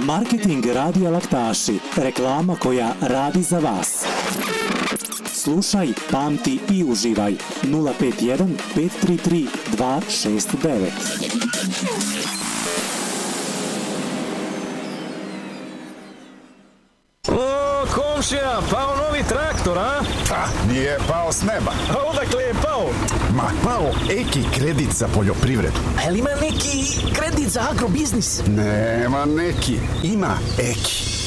Marketing Radija Laktaši. Reklama koja radi za vas. Slušaj, pamti i uživaj. 051 533 269. Komšija, pao novi traktor, a? Nije pao s neba. A odakle je pao? Ma, pao Eki kredit za poljoprivredu. A li ima neki kredit za agrobiznis? Nema neki, ima Eki.